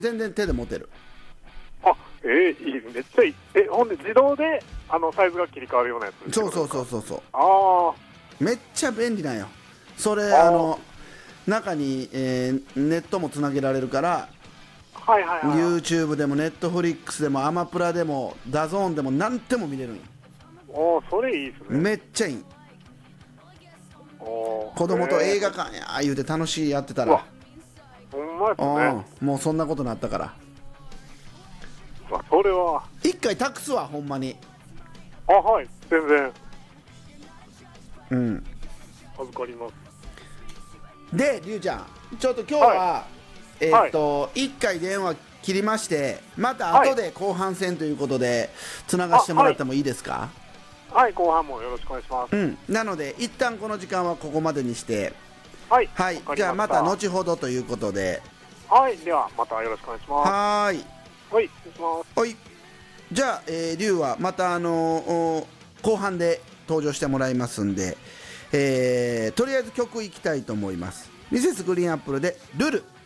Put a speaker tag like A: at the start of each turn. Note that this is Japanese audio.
A: 全然手で持てる。
B: あ、いい、めっちゃいい。ほんで自動でサイズが切り替わるようなやつ。
A: そうそうそうそうそう。
B: あ
A: めっちゃ便利なんよ。それ中に、ネットもつなげられるから、
B: はいはいはい。
A: YouTube でも Netflix でもアマプラでもダゾーンでも何でも見れるんよ。
B: それいいですね。
A: めっちゃいい。子供と映画館や言うて楽しいやってたら、
B: ほんまですね。
A: もうそんなことなったから、
B: それは
A: 一回託すわほんまに。
B: はい、全然
A: うん
B: 預かります。
A: でりゅうちゃん、ちょっと今日は、1回電話切りまして、また後で後半戦ということでつながしてもらってもいいですか？
B: はい、後半もよろしくお願いします。
A: なので一旦この時間はここまでにして、
B: はい、
A: じゃあまた後ほどということで、
B: はい、ではまたよろしくお願いします。
A: はい、
B: 失礼します。
A: はい、じゃあ、りゅうはまた後半で登場してもらいますんで、とりあえず曲いきたいと思います。ミセスグリーンアップルでルル。